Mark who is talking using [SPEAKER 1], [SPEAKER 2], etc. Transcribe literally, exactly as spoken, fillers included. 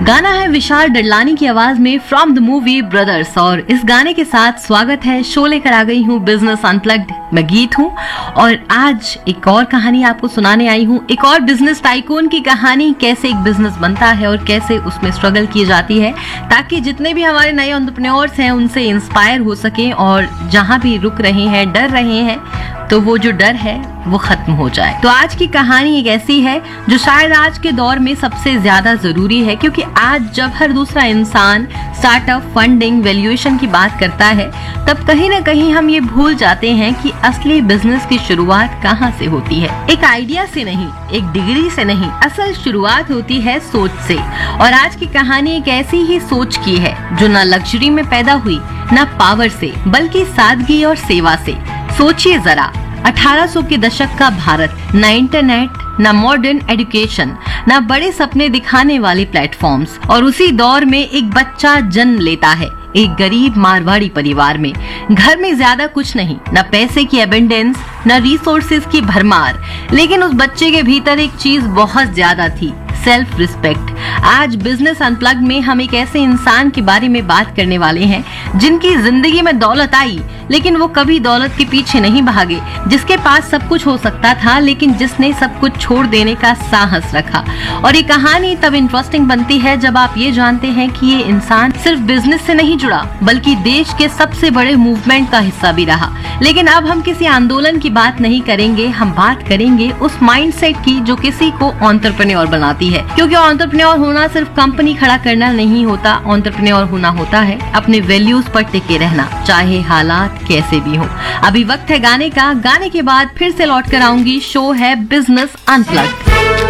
[SPEAKER 1] गाना है विशाल डडलानी की आवाज में फ्रॉम द मूवी ब्रदर्स। और इस गाने के साथ स्वागत है, शो लेकर आ गई हूँ बिजनेस अनप्लग्ड। मैं गीत हूँ और आज एक और कहानी आपको सुनाने आई हूँ, एक और बिजनेस टाइकून की कहानी। कैसे एक बिजनेस बनता है और कैसे उसमें स्ट्रगल की जाती है, ताकि जितने भी हमारे नए एंटरप्रेन्योर्स हैं उनसे इंस्पायर हो सके और जहाँ भी रुक रहे हैं, डर रहे हैं, तो वो जो डर है वो खत्म हो जाए। तो आज की कहानी एक ऐसी है जो शायद आज के दौर में सबसे ज्यादा जरूरी है, क्योंकि आज जब हर दूसरा इंसान स्टार्टअप, फंडिंग, वैल्यूएशन की बात करता है, तब कहीं ना कहीं हम ये भूल जाते हैं कि असली बिजनेस की शुरुआत कहाँ से होती है। एक आइडिया से नहीं, एक डिग्री से नहीं, असल शुरुआत होती है सोच से। और आज की कहानी एक ऐसी ही सोच की है जो न लग्जरी में पैदा हुई, न पावर से, बल्कि सादगी और सेवा से। सोचिए जरा, अठारह सौ के दशक का भारत, न इंटरनेट, न मॉडर्न एजुकेशन, न बड़े सपने दिखाने वाले प्लेटफॉर्म्स, और उसी दौर में एक बच्चा जन्म लेता है एक गरीब मारवाड़ी परिवार में। घर में ज्यादा कुछ नहीं, न पैसे की एबेंडेंस, न रिसोर्सेज की भरमार, लेकिन उस बच्चे के भीतर एक चीज बहुत ज्यादा थी, सेल्फ रिस्पेक्ट। आज बिजनेस अनप्लग में हम एक ऐसे इंसान के बारे में बात करने वाले हैं जिनकी जिंदगी में दौलत आई, लेकिन वो कभी दौलत के पीछे नहीं भागे, जिसके पास सब कुछ हो सकता था लेकिन जिसने सब कुछ छोड़ देने का साहस रखा। और ये कहानी तब इंटरेस्टिंग बनती है जब आप ये जानते हैं कि ये इंसान सिर्फ बिजनेस से नहीं जुड़ा, बल्कि देश के सबसे बड़े मूवमेंट का हिस्सा भी रहा। लेकिन अब हम किसी आंदोलन की बात नहीं करेंगे, हम बात करेंगे उस माइंडसेट की जो किसी को एंटरप्रेन्योर बनाती है। क्योंकि एंटरप्रेन्योर होना सिर्फ कंपनी खड़ा करना नहीं होता, एंटरप्रेन्योर होना होता है अपने वैल्यूज पर टिके रहना, चाहे हालात कैसे भी हो। अभी वक्त है गाने का, गाने के बाद फिर से लौट कर आऊंगी। शो है बिजनेस अनप्लग्ड।